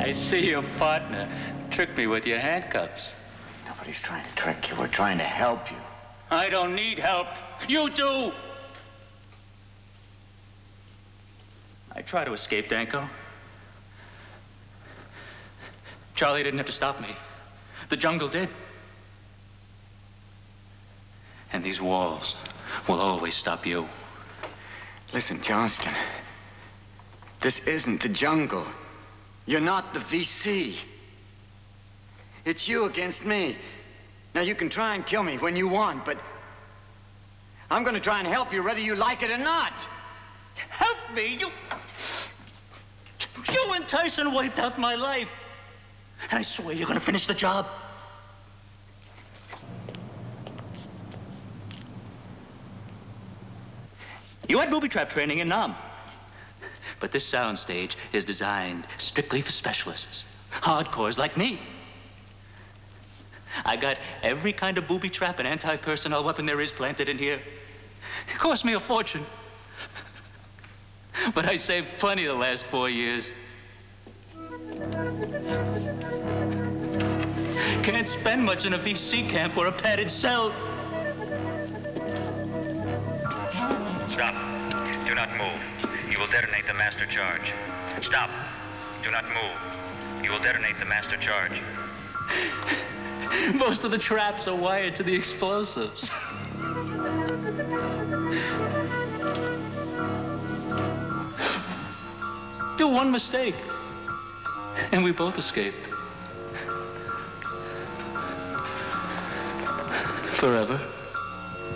I see your partner tricked me with your handcuffs. Nobody's trying to trick you. We're trying to help you. I don't need help. You do. I tried to escape, Danko. Charlie didn't have to stop me. The jungle did. And these walls will always stop you. Listen, Johnston. This isn't the jungle. You're not the VC. It's you against me. Now, you can try and kill me when you want, but I'm going to try and help you whether you like it or not. Help me? You and Tyson wiped out my life. And I swear you're going to finish the job. You had booby trap training in Nam. But this soundstage is designed strictly for specialists. Hardcores like me. I got every kind of booby trap and anti-personnel weapon there is planted in here. It cost me a fortune. But I saved plenty the last 4 years. Can't spend much in a VC camp or a padded cell. Stop. Do not move. You will detonate the master charge. Stop. Do not move. You will detonate the master charge. Most of the traps are wired to the explosives. Do one mistake, and we both escape. Forever.